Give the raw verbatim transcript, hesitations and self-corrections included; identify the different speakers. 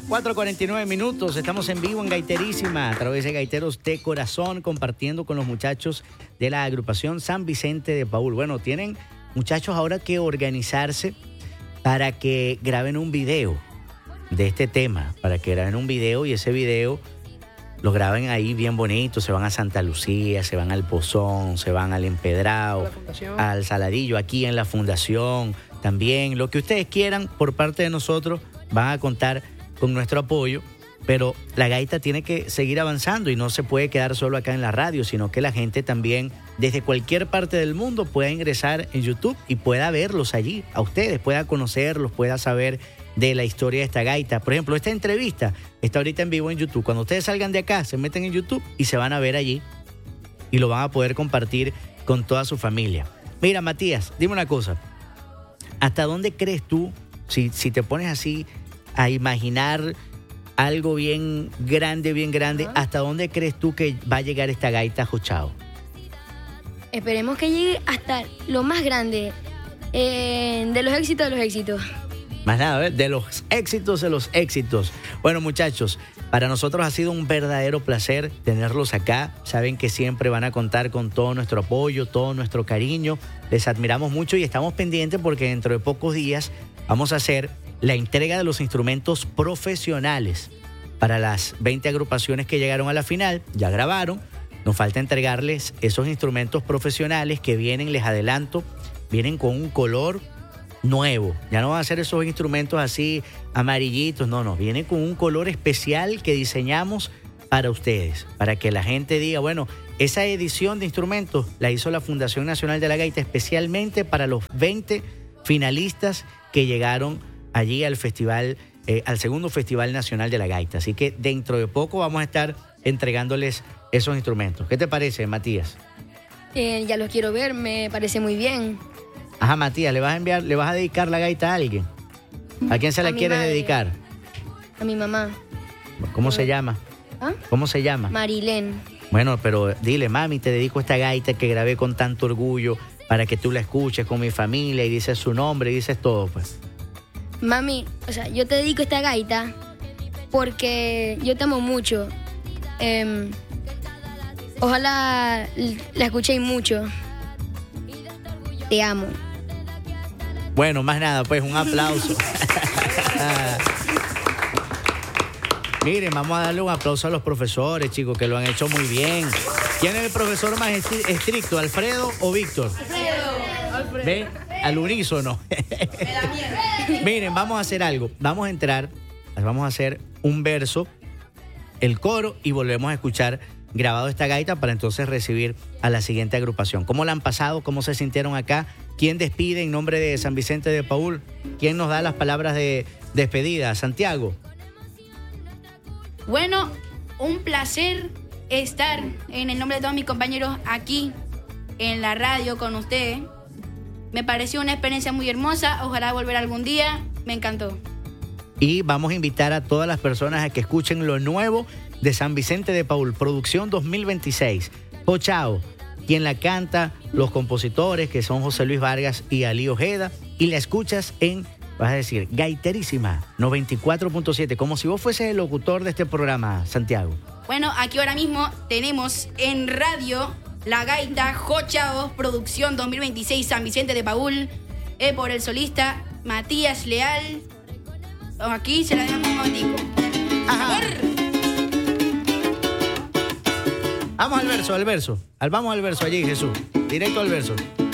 Speaker 1: cuatro cuarenta y nueve minutos, estamos en vivo en Gaiterísima a través de Gaiteros de Corazón, compartiendo con los muchachos de la agrupación San Vicente de Paúl. Bueno, tienen muchachos ahora que organizarse para que graben un video de este tema, para que graben un video y ese video lo graben ahí bien bonito, se van a Santa Lucía, se van al Pozón, se van al Empedrado, al Saladillo, aquí en la Fundación, también lo que ustedes quieran por parte de nosotros, van a contar con nuestro apoyo, pero la gaita tiene que seguir avanzando y no se puede quedar solo acá en la radio, sino que la gente también desde cualquier parte del mundo pueda ingresar en YouTube y pueda verlos allí, a ustedes, pueda conocerlos, pueda saber de la historia de esta gaita. Por ejemplo, esta entrevista está ahorita en vivo en YouTube. Cuando ustedes salgan de acá, se meten en YouTube y se van a ver allí y lo van a poder compartir con toda su familia. Mira, Matías, dime una cosa. ¿Hasta dónde crees tú, si, si te pones así a imaginar algo bien grande, bien grande, uh-huh. hasta dónde crees tú que va a llegar esta gaita Jochao?
Speaker 2: Esperemos que llegue hasta lo más grande, eh, de los éxitos de los éxitos.
Speaker 1: Más nada, ¿eh? De los éxitos de los éxitos. Bueno, muchachos, para nosotros ha sido un verdadero placer tenerlos acá. Saben que siempre van a contar con todo nuestro apoyo, todo nuestro cariño. Les admiramos mucho y estamos pendientes porque dentro de pocos días vamos a hacer la entrega de los instrumentos profesionales para las veinte agrupaciones que llegaron a la final. Ya grabaron. Nos falta entregarles esos instrumentos profesionales que vienen, les adelanto, vienen con un color nuevo. Ya no van a ser esos instrumentos así amarillitos, no, no. Vienen con un color especial que diseñamos para ustedes, para que la gente diga, bueno, esa edición de instrumentos la hizo la Fundación Nacional de la Gaita especialmente para los veinte finalistas que llegaron allí al festival, eh, al segundo Festival Nacional de la Gaita. Así que dentro de poco vamos a estar entregándoles esos instrumentos. ¿Qué te parece, Matías?
Speaker 2: Eh, ya los quiero ver, me parece muy bien.
Speaker 1: Ajá, Matías, ¿le vas a enviar, le vas a dedicar la gaita a alguien? ¿A quién se la quieres
Speaker 2: madre.
Speaker 1: dedicar?
Speaker 2: A mi mamá.
Speaker 1: ¿Cómo se llama?
Speaker 2: ¿Ah?
Speaker 1: ¿Cómo se llama?
Speaker 2: Marilén.
Speaker 1: Bueno, pero dile, mami, te dedico esta gaita que grabé con tanto orgullo para que tú la escuches con mi familia y dices su nombre y dices todo, pues.
Speaker 2: Mami, o sea, yo te dedico esta gaita porque yo te amo mucho. Eh, ojalá la escuchéis mucho. Te amo.
Speaker 1: Bueno, más nada, pues un aplauso. Miren, vamos a darle un aplauso a los profesores, chicos, que lo han hecho muy bien. ¿Quién es el profesor más estricto, Alfredo o Víctor?
Speaker 3: Alfredo. Alfredo.
Speaker 1: ¿Ve? Al unísono. Miren, vamos a hacer algo. Vamos a entrar, vamos a hacer un verso, el coro, y volvemos a escuchar grabado esta gaita para entonces recibir a la siguiente agrupación. ¿Cómo la han pasado? ¿Cómo se sintieron acá? ¿Quién despide en nombre de San Vicente de Paúl? ¿Quién nos da las palabras de despedida? Santiago.
Speaker 3: Bueno, un placer estar en el nombre de todos mis compañeros aquí en la radio con ustedes. Me pareció una experiencia muy hermosa. Ojalá volver algún día. Me encantó.
Speaker 1: Y vamos a invitar a todas las personas a que escuchen lo nuevo de San Vicente de Paúl, producción dos mil veintiséis. Jochao, quien la canta, los compositores que son José Luis Vargas y Ali Ojeda, y la escuchas en, vas a decir, Gaiterísima noventa y cuatro punto siete, como si vos fueses el locutor de este programa, Santiago.
Speaker 3: Bueno, aquí ahora mismo tenemos en radio la gaita Jochao, producción dos mil veintiséis, San Vicente de Paúl, eh, por el solista Matías Leal. Aquí se la dejamos un momentico.
Speaker 1: Ajá. Vamos al verso, al verso. Al, vamos al verso allí, Jesús. Directo al verso.